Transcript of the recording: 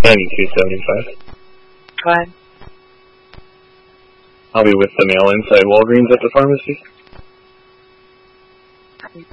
9275. Go ahead. I'll be with the mail inside Walgreens at the pharmacy.